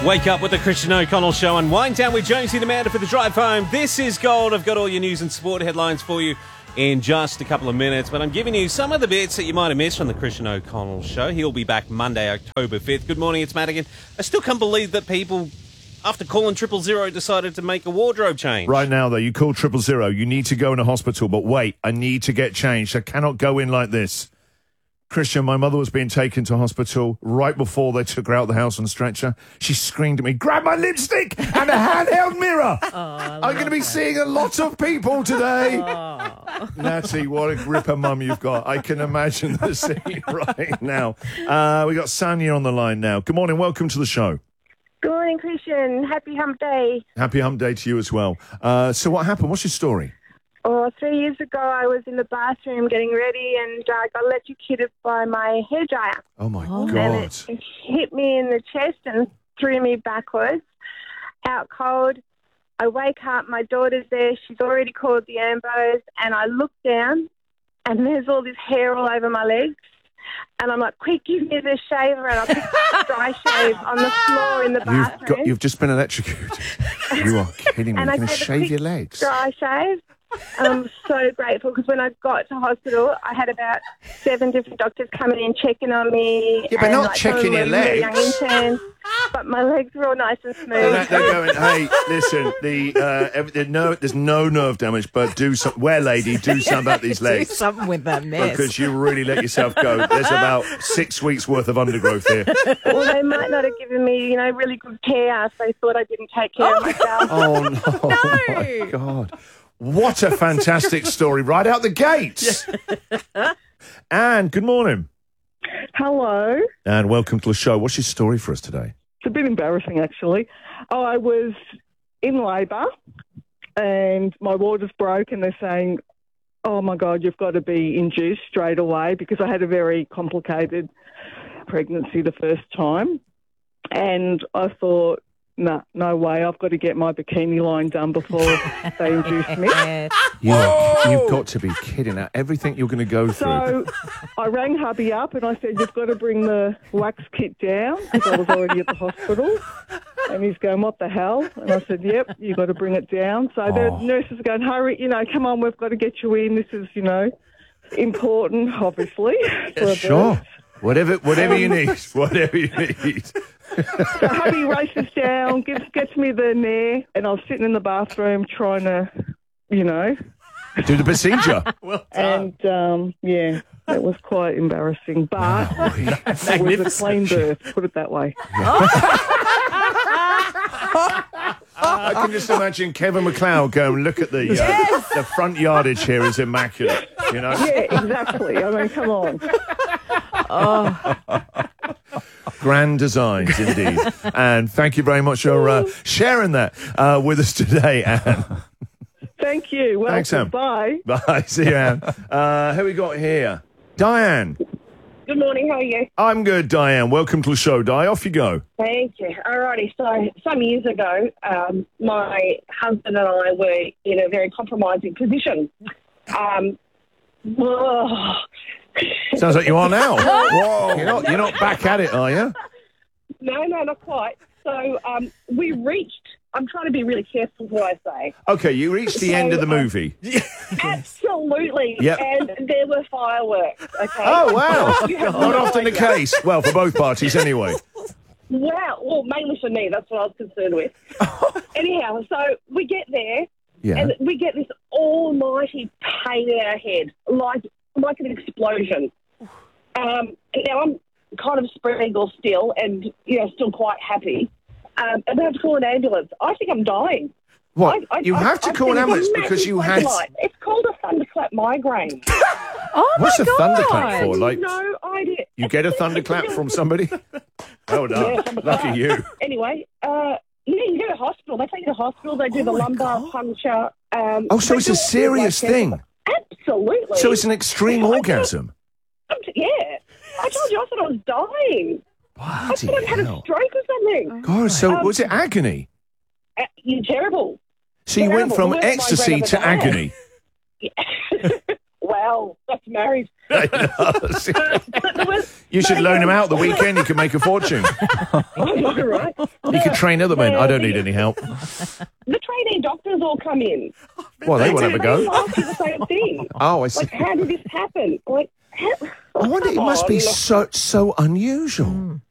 Wake up with the Christian O'Connell Show and wind down with Jonesy and Amanda for the drive home. This is Gold. I've got all your news and sport headlines for you in just a couple of minutes, but I'm giving you some of the bits that you might have missed from the Christian O'Connell Show. He'll be back Monday, October 5th. Good morning, it's Madigan. I still can't believe that people, after calling 000, decided to make a wardrobe change. Right now, though, you call 000, you need to go in a hospital, but wait, I need to get changed. I cannot go in like this. Christian, my mother was being taken to hospital right before they took her out of the house on a stretcher. She screamed at me, grab my lipstick and a handheld mirror. I'm going to be seeing a lot of people today. Natty, what a gripper mum you've got. I can imagine the scene right now. We got Sanya on the line now. Good morning. Welcome to the show. Good morning, Christian. Happy hump day. Happy hump day to you as well. So what happened? What's your story? 3 years ago, I was in the bathroom getting ready and got electrocuted by my hairdryer. Oh, my And God. it hit me in the chest and threw me backwards, out cold. I wake up, my daughter's there. She's already called the ambos, and I look down, and there's all this hair all over my legs. And I'm like, quick, give me the shaver. And I picked a dry shave on the floor in the bathroom. You've just been electrocuted. You are kidding me. And You're I going to did a shave quick your legs. dry shave. And I'm so grateful because when I got to hospital, I had about 7 different doctors coming in checking on me. Yeah, but and, not some of checking them your were really legs. young interns, but my legs were all nice and smooth. They're going, hey, listen, there's no nerve damage, but wear lady, do something about these Do legs. something with that mess. Because you really let yourself go. There's about 6 weeks worth of undergrowth here. Well, they might not have given me, really good care, so they thought I didn't take care of myself. Oh, no. My God. What a fantastic story right out the gates. Anne, good morning. Hello. And welcome to the show. What's your story for us today? It's a bit embarrassing, actually. I was in labour and my water's broke and they're saying, oh, my God, you've got to be induced straight away because I had a very complicated pregnancy the first time. And I thought, no way, I've got to get my bikini line done before they induce me. You've got to be kidding. Now, everything you're going to go through. So I rang hubby up and I said, you've got to bring the wax kit down because I was already at the hospital. And he's going, what the hell? And I said, yep, you've got to bring it down. So the nurses are going, hurry, come on, we've got to get you in. This is, important, obviously. For a Sure. birth. Whatever you need. Whatever you need. So hubby races down, gets me the nair, and I was sitting in the bathroom trying to, Do the procedure. and it was quite embarrassing, but it was a clean birth, put it that way. I can just imagine Kevin McLeod going, look at the front yardage here is immaculate, Yeah, exactly. I mean, come on. Grand designs, indeed. And thank you very much for sharing that with us today, Anne. Thank you. Well, Thanks, Anne. bye. Bye. See you, Anne. Who we got here? Diane. Good morning, how are you? I'm good, Diane. Welcome to the show, Di. Off you go. Thank you. Alrighty, so some years ago, my husband and I were in a very compromising position. Sounds like you are now. Whoa. You're not back at it, are you? No, not quite. So we reached, I'm trying to be really careful what I say. Okay, you reached the end of the movie. Absolutely. Yep. And there were fireworks, okay? Oh, wow. You have Not no often the idea. case. Well, for both parties, anyway. Wow. Well, mainly for me. That's what I was concerned with. Anyhow, so we get there, Yeah. and we get this almighty pain in our head, like an explosion. Now, I'm kind of spread-eagle still and, still quite happy. And I have to call an ambulance. I think I'm dying. What? You have to call an ambulance because you had... It's called a thunderclap migraine. What's a thunderclap for? Like, No idea. you get a thunderclap from somebody? Well done. Yeah, somebody Lucky does. you. Anyway, you go to hospital. They take you to hospital. They do the lumbar puncture. Oh, so they it's do a serious thing. Absolutely. So it's an extreme orgasm. Yeah. I told you, I thought I was dying. I Bloody thought I'd had a hell. stroke or something. God, so was it agony? You're terrible. So you went terrible. from The worst ecstasy migraine to I've ever agony. had. Wow. wow, that's married. You should loan him out the weekend. You could make a fortune. I know, right? You could train other men. I don't need any help. The trainee doctors all come in. Well, they won't have a They go. ask you the same thing. Oh, I see. Like, how did this happen? Like, I wonder, it must be so unusual.